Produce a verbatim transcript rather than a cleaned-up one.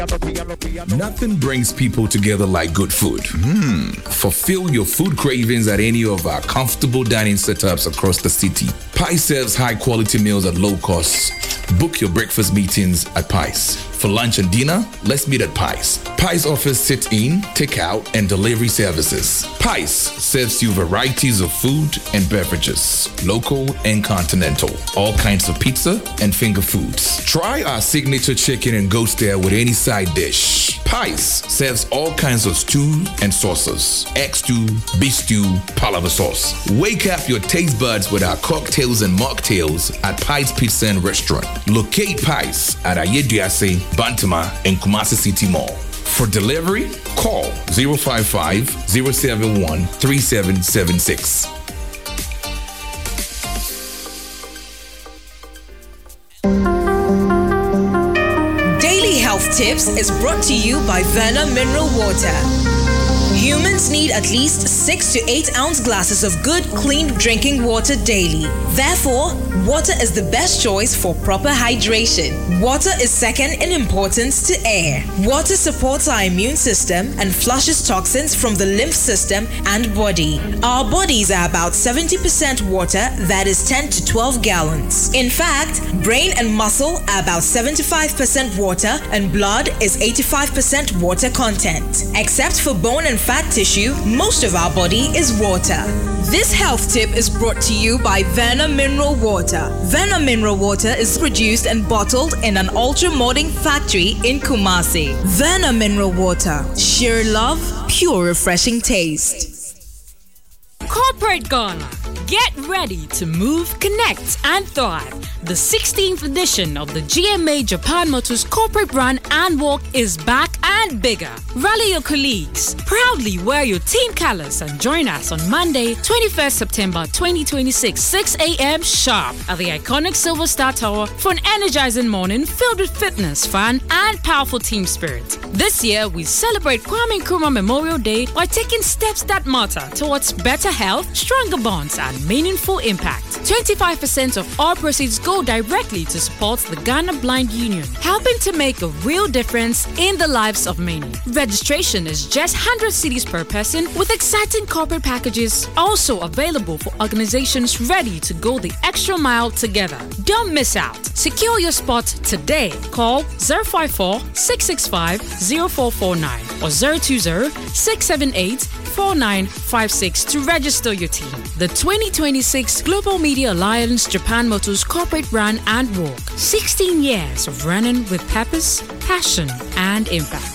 Nothing brings people together like good food. Mm. Fulfill your food cravings at any of our comfortable dining setups across the city. Pice serves high quality meals at low costs. Book your breakfast meetings at Pice. For lunch and dinner, let's meet at Pice. Pice offers sit-in, take-out, and delivery services. Pice serves you varieties of food and beverages, local and continental, all kinds of pizza and finger foods. Try our signature chicken and goat stare with any side dish. Pice serves all kinds of stew and sauces, egg stew, beef stew, palaver sauce. Wake up your taste buds with our cocktails and mocktails at Pice Pizza and Restaurant. Locate Pice at Ayeduase, Bantama, and Kumasi City Mall. For delivery, call zero five five, zero seven one, three seven seven six. Daily Health Tips is brought to you by Verna Mineral Water. Humans need at least six to eight ounce glasses of good, clean drinking water daily. Therefore, water is the best choice for proper hydration. Water is second in importance to air. Water supports our immune system and flushes toxins from the lymph system and body. Our bodies are about seventy percent water, that is ten to twelve gallons. In fact, brain and muscle are about seventy-five percent water and blood is eighty-five percent water content. Except for bone and fat tissue, most of our body is water. This health tip is brought to you by Verna Mineral Water. Verna Mineral Water is produced and bottled in an ultra-modern factory in Kumasi. Verna Mineral Water. Sheer love, pure refreshing taste. Corporate Gala. Get ready to move, connect, and thrive. The sixteenth edition of the G M A Japan Motors Corporate Run and Walk is back and bigger. Rally your colleagues, proudly wear your team colors, and join us on Monday, twenty-first September twenty twenty-six, six a.m. sharp at the iconic Silver Star Tower for an energizing morning filled with fitness, fun, and powerful team spirit. This year, we celebrate Kwame Nkrumah Memorial Day by taking steps that matter towards better health, stronger bonds, and meaningful impact. twenty-five percent of all proceeds go directly to support the Ghana Blind Union, helping to make a real difference in the lives of many. Registration is just one hundred cedis per person, with exciting corporate packages also available for organizations ready to go the extra mile together. Don't miss out. Secure your spot today. Call zero five four, six six five, zero four four nine or zero two zero, six seven eight, four nine five six to register your team. The twenty twenty-six Global Media Alliance Japan Motors Corporate Run and Walk. sixteen years of running with purpose, passion, and impact.